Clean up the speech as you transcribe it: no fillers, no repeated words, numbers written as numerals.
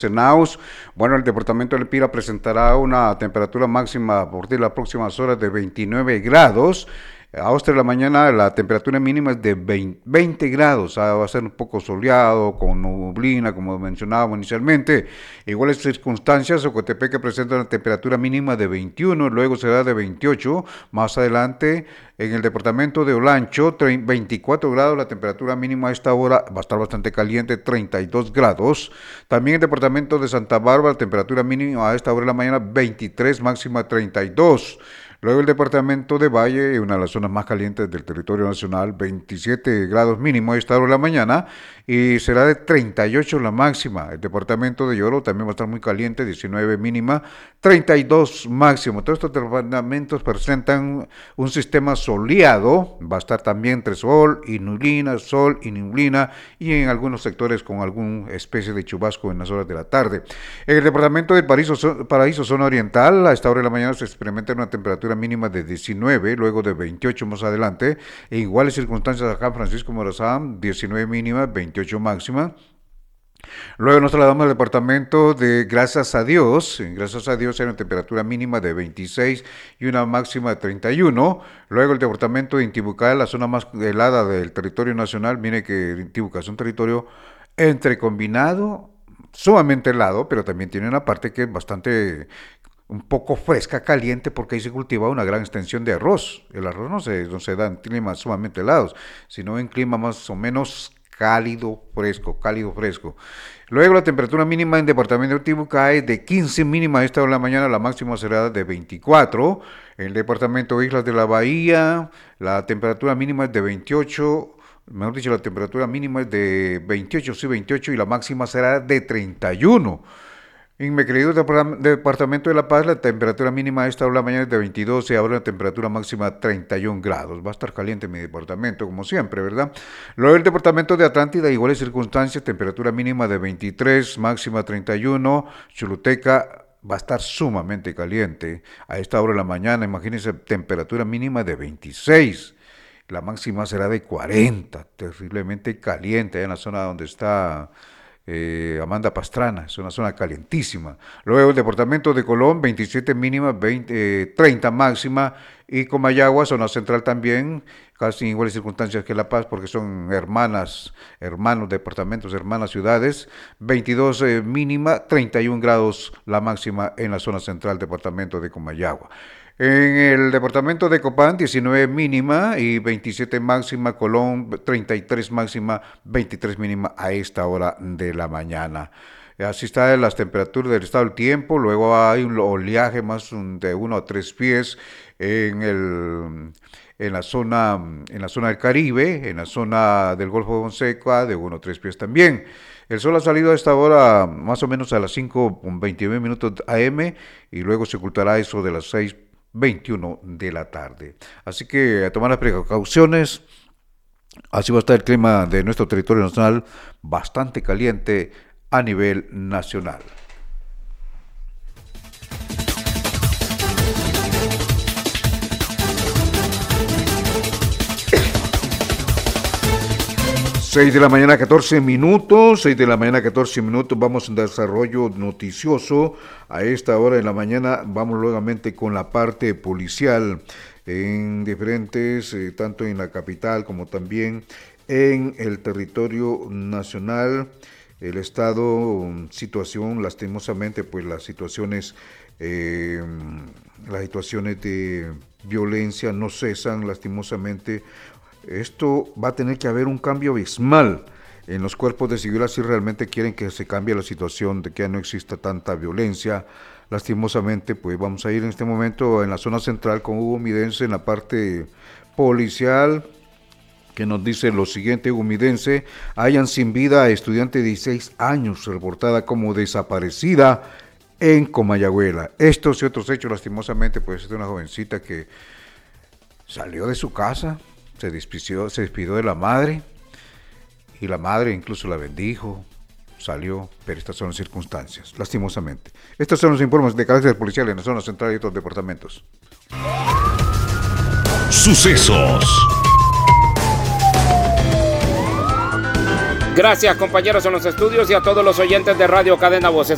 Senaos. Bueno, el departamento del Pira presentará una temperatura máxima a partir de las próximas horas de 29 grados. A las 3 de la mañana la temperatura mínima es de 20 grados, va a ser un poco soleado, con nublina, como mencionábamos inicialmente. Iguales circunstancias, Ocotepeque presenta una temperatura mínima de 21, luego será de 28. Más adelante, en el departamento de Olancho, 24 grados, la temperatura mínima a esta hora va a estar bastante caliente, 32 grados. También el departamento de Santa Bárbara, temperatura mínima a esta hora de la mañana, 23, máxima 32. Luego el departamento de Valle, una de las zonas más calientes del territorio nacional, 27 grados mínimo a esta hora de la mañana y será de 38 la máxima. El departamento de Lloro también va a estar muy caliente, 19 mínima, 32 máximo. Todos estos departamentos presentan un sistema soleado, va a estar también entre sol y nublina y en algunos sectores con alguna especie de chubasco en las horas de la tarde. En el departamento de Paraíso, zona oriental, a esta hora de la mañana se experimenta una temperatura mínima de 19, luego de 28 más adelante. En iguales circunstancias acá en Francisco Morazán, 19 mínima, 28 máxima. Luego nos trasladamos al departamento de Gracias a Dios. En Gracias a Dios hay una temperatura mínima de 26 y una máxima de 31. Luego el departamento de Intibucá, la zona más helada del territorio nacional. Mire que Intibucá es un territorio entre combinado, sumamente helado, pero también tiene una parte que es bastante un poco fresca, caliente, porque ahí se cultiva una gran extensión de arroz. El arroz no se da en climas sumamente helados, sino en clima más o menos cálido, fresco. Luego la temperatura mínima en departamento de Tibucá es de 15 mínima a esta hora de la mañana, la máxima será de 24. En el departamento de Islas de la Bahía, la temperatura mínima es de 28. Mejor dicho, la temperatura mínima es de 28 y la máxima será de 31. En mi querido departamento de La Paz, la temperatura mínima a esta hora de la mañana es de 22 y ahora la temperatura máxima 31 grados. Va a estar caliente mi departamento, como siempre, ¿verdad? Luego el departamento de Atlántida, iguales circunstancias, temperatura mínima de 23, máxima 31. Choluteca va a estar sumamente caliente. A esta hora de la mañana, imagínense, temperatura mínima de 26. La máxima será de 40, terriblemente caliente, en la zona donde está Amanda Pastrana, es una zona calientísima. Luego el departamento de Colón, 27 mínima, 30 máxima, y Comayagua, zona central también, casi en iguales circunstancias que La Paz, porque son hermanos departamentos, hermanas ciudades, 22 mínima, 31 grados la máxima en la zona central, departamento de Comayagua. En el departamento de Copán, 19 mínima y 27 máxima, Colón 33 máxima, 23 mínima a esta hora de la mañana. Así están las temperaturas del estado del tiempo. Luego hay un oleaje más de 1 a 3 pies en la zona del Caribe, en la zona del Golfo de Fonseca, de 1 a 3 pies también. El sol ha salido a esta hora más o menos a las 5:29 AM y luego se ocultará eso de las 6:21 de la tarde. Así que a tomar las precauciones. Así va a estar el clima de nuestro territorio nacional, bastante caliente a nivel nacional. Seis de la mañana, 14 minutos, vamos en desarrollo noticioso. A esta hora de la mañana vamos nuevamente con la parte policial en diferentes, tanto en la capital como también en el territorio nacional. El estado, situación, lastimosamente, pues las situaciones de violencia no cesan, lastimosamente. Esto va a tener que haber un cambio abismal en los cuerpos de seguridad si realmente quieren que se cambie la situación de que ya no exista tanta violencia. Lastimosamente, pues vamos a ir en este momento en la zona central con Hugo Midense en la parte policial, que nos dice lo siguiente. Hugo Midense: hallan sin vida a estudiante de 16 años reportada como desaparecida en Comayagüela. Estos y otros hechos, lastimosamente, pues es de una jovencita que salió de su casa, se despidió de la madre, y la madre incluso la bendijo, salió, pero estas son las circunstancias, lastimosamente. Estos son los informes de carácter policial en la zona central y otros departamentos. Sucesos. Gracias, compañeros en los estudios y a todos los oyentes de Radio Cadena Voces.